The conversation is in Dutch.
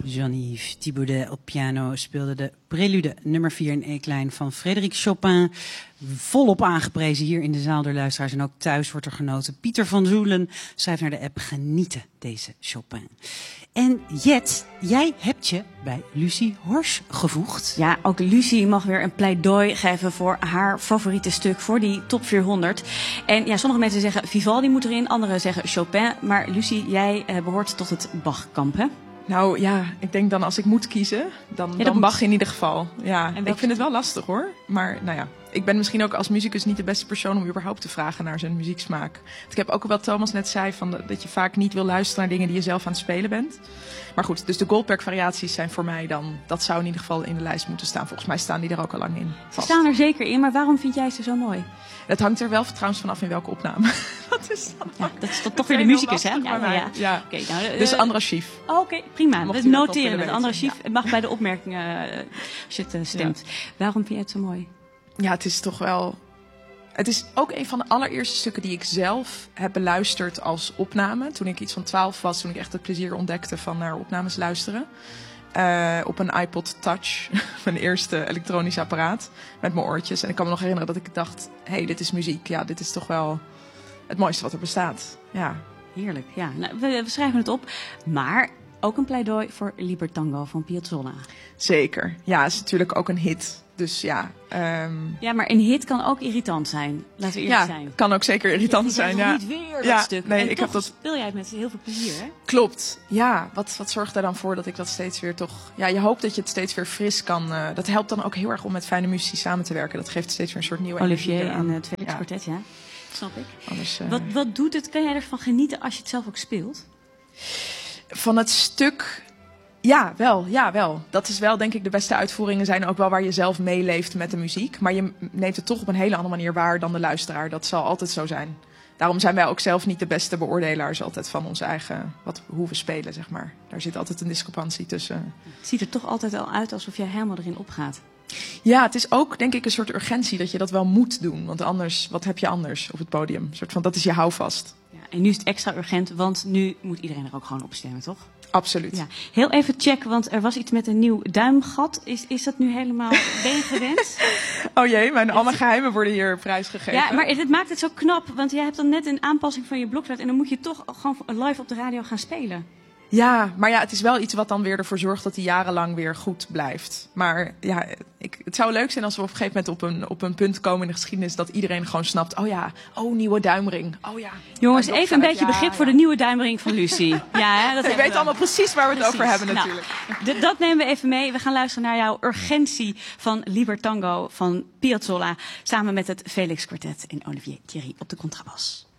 Jean-Yves Thibaudet op piano speelde de prelude nummer 4 in E-klein van Frédéric Chopin. Volop aangeprezen hier in de zaal door luisteraars en ook thuis wordt er genoten. Pieter van Zoelen schrijft naar de app: genieten deze Chopin. En Jet, jij hebt je bij Lucie Horsch gevoegd. Ja, ook Lucie mag weer een pleidooi geven voor haar favoriete stuk, voor die top 400. En ja, sommige mensen zeggen Vivaldi moet erin, anderen zeggen Chopin. Maar Lucie, jij behoort tot het Bach-kamp, hè? Nou ja, ik denk dan als ik moet kiezen, dan Bach in ieder geval. Ja, ik vind het wel lastig hoor. Maar nou ja, ik ben misschien ook als muzikus niet de beste persoon om überhaupt te vragen naar zijn muzieksmaak. Ik heb ook wat Thomas net zei, dat je vaak niet wil luisteren naar dingen die je zelf aan het spelen bent. Maar goed, dus de Goldberg variaties zijn voor mij dan, dat zou in ieder geval in de lijst moeten staan. Volgens mij staan die er ook al lang in. Ze staan er zeker in, maar waarom vind jij ze zo mooi? Het hangt er wel trouwens vanaf in welke opname. Dat is toch weer de muzikus, hè? Ja. Okay, nou, dus Andras Schief. Oké, prima. We noteren het. Andras Schief mag bij de opmerkingen als je het stemt. Ja. Waarom vind jij het zo mooi? Ja, het is toch wel... Het is ook een van de allereerste stukken die ik zelf heb beluisterd als opname. Toen ik iets van 12 was, toen ik echt het plezier ontdekte van naar opnames luisteren. Op een iPod Touch, mijn eerste elektronisch apparaat, met mijn oortjes. En ik kan me nog herinneren dat ik dacht, hey, dit is muziek. Ja, dit is toch wel het mooiste wat er bestaat. Ja. Heerlijk, ja. Nou, we schrijven het op. Maar ook een pleidooi voor Libertango van Piazzolla. Zeker. Ja, het is natuurlijk ook een hit. Dus ja. Ja, maar een hit kan ook irritant zijn. Laten we eerlijk zijn. Ja, kan ook zeker irritant zijn. Ja, niet weer dat stuk. Nee, en ik toch heb dat... speel jij het met heel veel plezier, hè? Klopt. Ja, wat zorgt er dan voor dat ik dat steeds weer toch... Ja, je hoopt dat je het steeds weer fris kan... dat helpt dan ook heel erg om met fijne muzici samen te werken. Dat geeft steeds weer een soort nieuwe Olivier en het Felix Kwartet, ja. Snap ik. Anders, wat doet het? Kan jij ervan genieten als je het zelf ook speelt? Van het stuk... Ja, wel. Dat is wel, denk ik, de beste uitvoeringen zijn ook wel waar je zelf meeleeft met de muziek. Maar je neemt het toch op een hele andere manier waar dan de luisteraar. Dat zal altijd zo zijn. Daarom zijn wij ook zelf niet de beste beoordelaars altijd van onze eigen, hoe we spelen, zeg maar. Daar zit altijd een discrepantie tussen. Het ziet er toch altijd al uit alsof jij helemaal erin opgaat. Ja, het is ook, denk ik, een soort urgentie dat je dat wel moet doen. Want anders, wat heb je anders op het podium? Een soort van, dat is je houvast. Ja, en nu is het extra urgent, want nu moet iedereen er ook gewoon op stemmen, toch? Absoluut. Ja. Heel even checken, want er was iets met een nieuw duimgat. Is dat nu helemaal... Ben je gewend? Oh jee, al mijn geheimen worden hier prijsgegeven. Ja, maar het maakt het zo knap, want jij hebt dan net een aanpassing van je blokfluit en dan moet je toch gewoon live op de radio gaan spelen. Ja, maar ja, het is wel iets wat dan weer ervoor zorgt dat hij jarenlang weer goed blijft. Maar ja, het zou leuk zijn als we op een gegeven moment op een punt komen in de geschiedenis dat iedereen gewoon snapt, nieuwe duimring. Oh ja. Jongens, even een beetje begrip voor de nieuwe duimring van Lucie. Ja, hè, je weet allemaal precies waar we het over hebben natuurlijk. Nou, dat nemen we even mee. We gaan luisteren naar jouw urgentie van Libertango van Piazzolla samen met het Felix Kwartet en Olivier Thierry op de contrabas.